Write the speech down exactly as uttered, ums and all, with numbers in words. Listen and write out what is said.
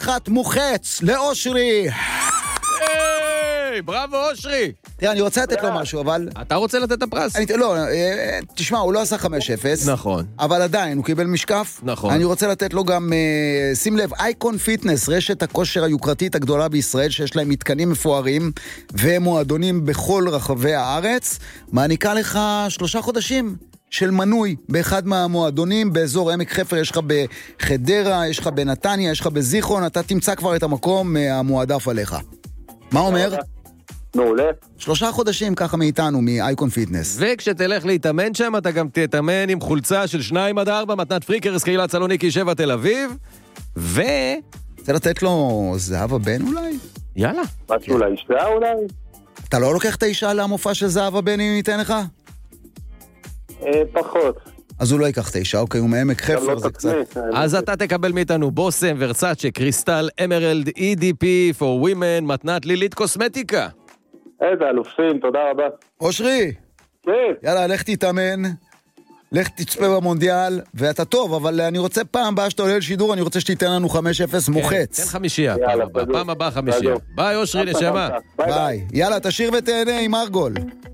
אחת מוחץ לאושרי. היי, בראבו אושרי. תראה, אני רוצה לתת לו משהו, אבל... אתה רוצה לתת את הפרס? אני, לא, תשמע, הוא לא עשה חמש אפס. נכון. אבל עדיין, הוא קיבל משקף. נכון. אני רוצה לתת לו גם, שים לב, אייקון פיטנס, רשת הכושר היוקרתית הגדולה בישראל, שיש להם מתקנים מפוארים, ומועדונים בכל רחבי הארץ, מעניקה לך שלושה חודשים של מנוי באחד מהמועדונים, באזור עמק חפר, יש לך בחדרה, יש לך בנתניה, יש לך בזיכרון, אתה תמצא כבר את המקום המועדף עליך. מה אומר? מעולה. שלושה חודשים ככה מאיתנו, מאייקון פיטנס. וכשתלך להתאמן שם, אתה גם תתאמן עם חולצה של שניים עד ארבע, מתנת פריקרס, קהילת סלוניקי שבע תל אביב, ו... רוצה לתת לו זהבה בן אולי? יאללה. משהו לאישה אולי? אתה לא לוקח את האישה למופע של זהבה בן אם ניתן לך? אה, פחות. אז הוא לא ייקח את האישה, אוקיי, הוא מעמק חפר, זה קצת... אז אתה תקבל מאיתנו בוסם, ורסאצ'ה, קריסטל, אמרלד, אי די פי, for women, מתנת לילית קוסמטיקה. איזה אלופים, תודה רבה. אושרי, כן. יאללה, לך תתאמן, לך תצפה במונדיאל, ואתה טוב, אבל אני רוצה פעם הבאה שאתה עולה לשידור, אני רוצה שתיתן לנו חמש אפס מוחץ. כן חמישייה, יאללה, פעם הבאה חמישייה. ביי אושרי, נשמה. ביי. יאללה, תשאיר ותהנה עם ארגול.